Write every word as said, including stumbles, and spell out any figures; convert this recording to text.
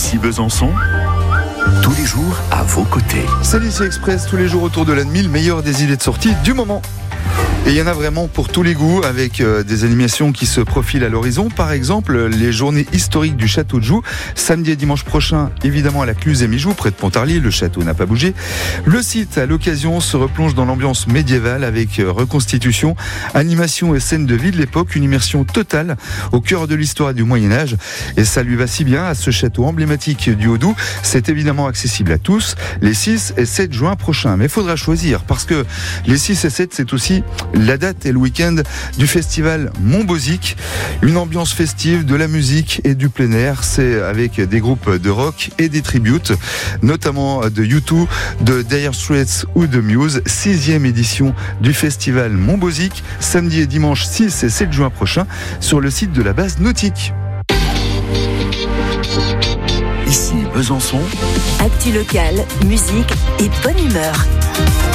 Ici Besançon, tous les jours à vos côtés. C'est l'Ici Express, tous les jours autour de l'an mille, meilleures des idées de sortie du moment. Et il y en a vraiment pour tous les goûts, avec euh, des animations qui se profilent à l'horizon. Par exemple, les journées historiques du château de Joux, samedi et dimanche prochain, évidemment à la Cluse et Mijoux, près de Pontarlier. Le château n'a pas bougé. Le site, à l'occasion, se replonge dans l'ambiance médiévale avec euh, reconstitution, animation et scènes de vie de l'époque, une immersion totale au cœur de l'histoire du Moyen-Âge. Et ça lui va si bien à ce château emblématique du Haut-Doubs. C'est évidemment accessible à tous les six et sept juin prochains. Mais il faudra choisir, parce que les six et sept, c'est aussi la date et le week-end du festival Montbozig. Une ambiance festive, de la musique et du plein air. C'est avec des groupes de rock et des tributes, notamment de U deux, de Dire Straits ou de Muse. Sixième édition du festival Montbozig, samedi et dimanche six et sept juin prochain, sur le site de la base nautique. Ici Besançon, actu locale, musique et bonne humeur.